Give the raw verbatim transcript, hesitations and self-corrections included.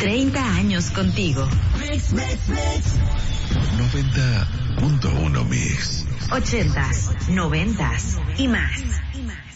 treinta años contigo. noventa punto uno Mix. Ochentas, noventas y más.